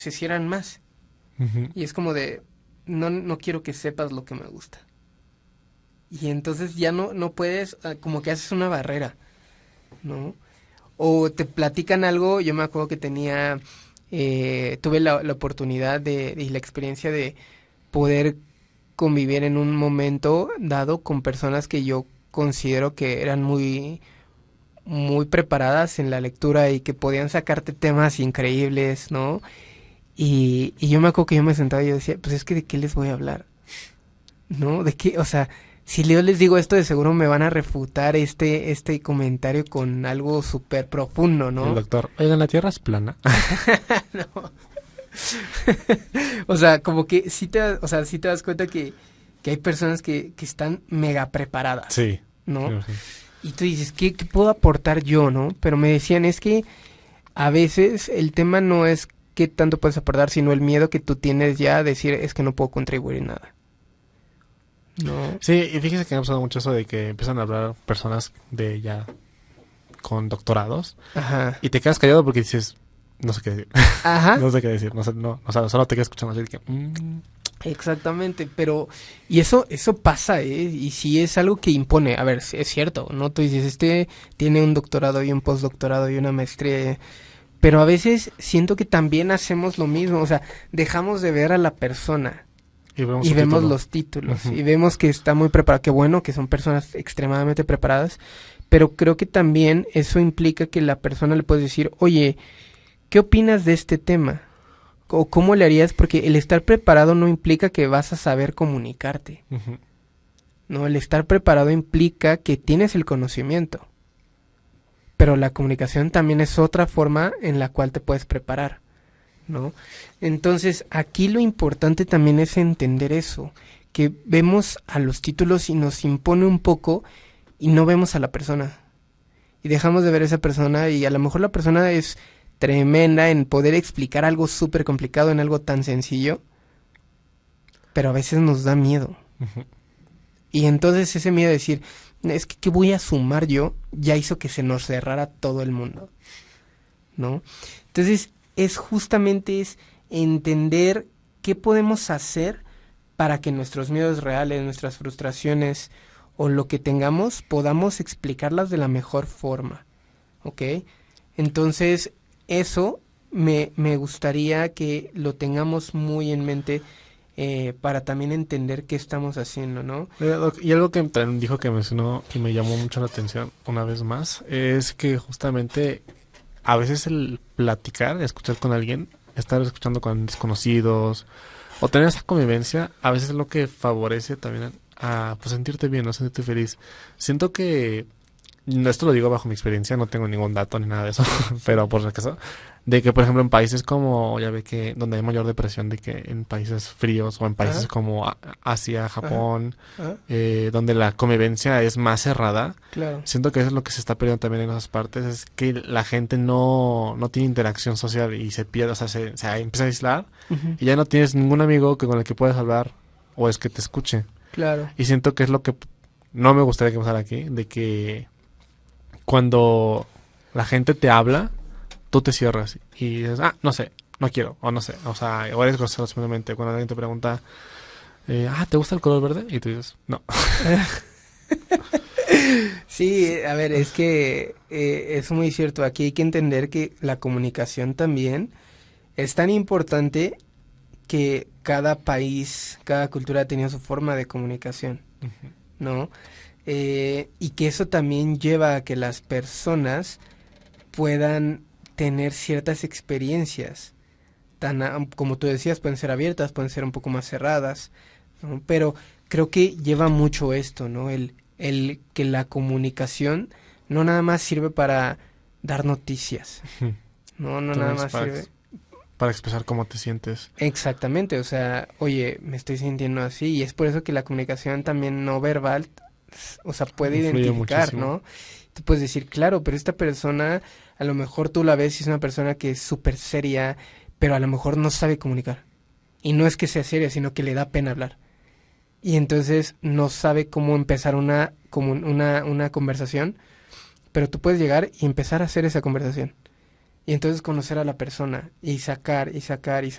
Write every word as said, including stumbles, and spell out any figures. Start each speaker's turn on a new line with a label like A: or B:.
A: se cierran más.
B: Uh-huh.
A: Y es como de, no, no quiero que sepas lo que me gusta. Y entonces ya no, no puedes, como que haces una barrera, ¿no? O te platican algo, yo me acuerdo que tenía, eh, tuve la, la oportunidad de, y la experiencia de poder convivir en un momento dado con personas que yo considero que eran muy, muy preparadas en la lectura y que podían sacarte temas increíbles, ¿no? Y, y yo me acuerdo que yo me sentaba y yo decía, pues es que ¿de qué les voy a hablar? ¿No? ¿De qué? O sea, si yo les digo esto, de seguro me van a refutar este, este comentario con algo súper profundo, ¿no?
B: El doctor, oigan, la Tierra es plana.
A: No. O sea, como que sí te, o sea, sí te das cuenta que, que hay personas que, que están mega preparadas.
B: Sí.
A: ¿No?
B: Claro, sí.
A: Y tú dices, ¿qué, ¿qué puedo aportar yo, no? Pero me decían, es que a veces el tema no es qué tanto puedes aportar, sino el miedo que tú tienes ya a decir, es que no puedo contribuir en nada. No.
B: Sí, y fíjese que me ha pasado mucho eso de que empiezan a hablar personas de ya con doctorados.
A: Ajá.
B: Y te quedas callado porque dices, no sé qué decir.
A: Ajá.
B: No sé qué decir. No sé, no, o sea, solo te quedas escuchando así de que... Mm.
A: Exactamente, pero... Y eso eso pasa, ¿eh? Y sí es algo que impone. A ver, es cierto, ¿no? Tú dices, este tiene un doctorado y un postdoctorado y una maestría... Pero a veces siento que también hacemos lo mismo, o sea, dejamos de ver a la persona
B: Y vemos,
A: y vemos
B: título.
A: los títulos,
B: uh-huh.
A: y vemos que está muy preparado, que bueno, que son personas extremadamente preparadas, pero creo que también eso implica que la persona le puede decir, oye, ¿qué opinas de este tema? O ¿cómo le harías? Porque el estar preparado no implica que vas a saber comunicarte,
B: Uh-huh.
A: ¿no? El estar preparado implica que tienes el conocimiento. Pero la comunicación también es otra forma en la cual te puedes preparar, ¿no? Entonces, aquí lo importante también es entender eso, que vemos a los títulos y nos impone un poco y no vemos a la persona. Y dejamos de ver a esa persona y a lo mejor la persona es tremenda en poder explicar algo súper complicado en algo tan sencillo, pero a veces nos da miedo.
B: Uh-huh.
A: Y entonces ese miedo de decir, es que ¿qué voy a sumar yo? Ya hizo que se nos cerrara todo el mundo, ¿no? Entonces es justamente es entender qué podemos hacer para que nuestros miedos reales, nuestras frustraciones o lo que tengamos, podamos explicarlas de la mejor forma, ¿ok? Entonces eso me, me gustaría que lo tengamos muy en mente. Eh, para también entender qué estamos haciendo, ¿no?
B: Y algo que también dijo que mencionó y me llamó mucho la atención una vez más es que justamente a veces el platicar, escuchar con alguien, estar escuchando con desconocidos o tener esa convivencia, a veces es lo que favorece también a pues, sentirte bien, ¿no? Sentirte feliz. Siento que, esto lo digo bajo mi experiencia, no tengo ningún dato ni nada de eso, pero por si acaso, de que por ejemplo en países como, ya ve que donde hay mayor depresión, de que en países fríos o en países
A: Ajá.
B: como a- Asia, Japón,
A: Ajá.
B: eh, donde la convivencia es más cerrada,
A: Claro.
B: siento que eso es lo que se está perdiendo también en esas partes, es que la gente no, no tiene interacción social y se pierde, o sea, se, se empieza a aislar
A: Uh-huh.
B: y ya no tienes ningún amigo que con el que puedas hablar o es que te escuche.
A: Claro.
B: Y siento que es lo que no me gustaría que pasara aquí, de que cuando la gente te habla, tú te cierras y dices, ah, no sé, no quiero, o no sé, o sea, o eres grosero simplemente. Cuando alguien te pregunta, eh, ah, ¿te gusta el color verde? Y tú dices, no.
A: Sí, a ver, es que eh, es muy cierto. Aquí hay que entender que la comunicación también es tan importante que cada país, cada cultura tenía su forma de comunicación,
B: Uh-huh.
A: ¿no? Eh, y que eso también lleva a que las personas puedan tener ciertas experiencias, tan a- como tú decías, pueden ser abiertas, pueden ser un poco más cerradas, ¿no? Pero creo que lleva mucho esto, ¿no? El, el que la comunicación no nada más sirve para dar noticias,
B: Uh-huh.
A: no, no
B: También
A: nada
B: es
A: más
B: para,
A: sirve.
B: ex- para expresar cómo te sientes.
A: Exactamente, o sea, oye, me estoy sintiendo así y es por eso que la comunicación también no verbal, o sea, puede
B: Influye
A: identificar,
B: muchísimo.
A: ¿no? Tú puedes decir, claro, pero esta persona, a lo mejor tú la ves y es una persona que es súper seria, pero a lo mejor no sabe comunicar. Y no es que sea seria, sino que le da pena hablar. Y entonces no sabe cómo empezar una, como una, una conversación, pero tú puedes llegar y empezar a hacer esa conversación. Y entonces conocer a la persona y sacar y sacar y